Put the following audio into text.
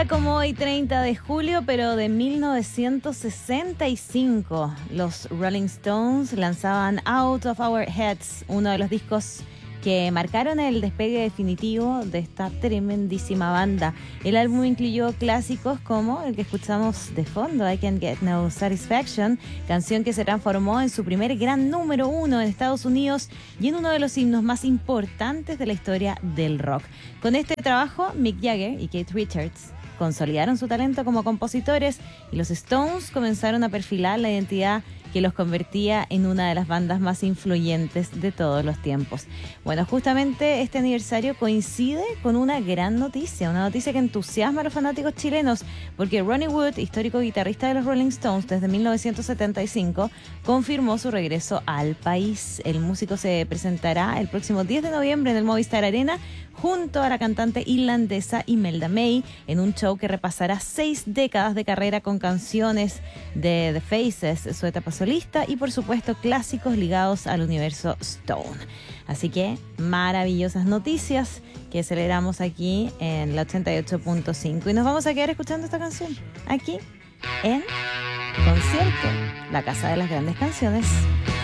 día como hoy, 30 de julio, pero de 1965, los Rolling Stones lanzaban Out of Our Heads, uno de los discos que marcaron el despegue definitivo de esta tremendísima banda. El álbum incluyó clásicos como el que escuchamos de fondo, I Can't Get No Satisfaction, canción que se transformó en su primer gran número uno en Estados Unidos y en uno de los himnos más importantes de la historia del rock. Con este trabajo, Mick Jagger y Keith Richards consolidaron su talento como compositores y los Stones comenzaron a perfilar la identidad que los convertía en una de las bandas más influyentes de todos los tiempos. Bueno, justamente este aniversario coincide con una gran noticia, una noticia que entusiasma a los fanáticos chilenos, porque Ronnie Wood, histórico guitarrista de los Rolling Stones desde 1975, confirmó su regreso al país. El músico se presentará el próximo 10 de noviembre en el Movistar Arena junto a la cantante irlandesa Imelda May en un show que repasará 6 décadas de carrera con canciones de The Faces, su etapa solista y por supuesto clásicos ligados al universo Stone. Así que maravillosas noticias que celebramos aquí en la 88.5 y nos vamos a quedar escuchando esta canción aquí en Concierto, la casa de las grandes canciones.